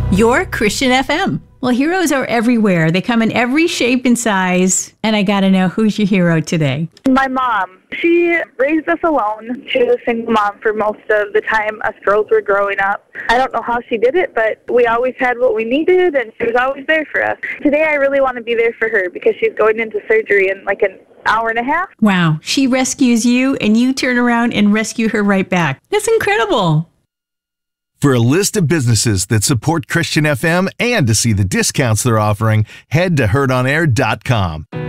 Your Christian FM. Well, heroes are everywhere. They come in every shape and size. And I got to know, who's your hero today? My mom. She raised us alone. She was a single mom for most of the time us girls were growing up. I don't know how she did it, but we always had what we needed, and she was always there for us. Today, I really want to be there for her because she's going into surgery in like an hour and a half. Wow. She rescues you, and you turn around and rescue her right back. That's incredible. For a list of businesses that support Christian FM and to see the discounts they're offering, head to heardonair.com.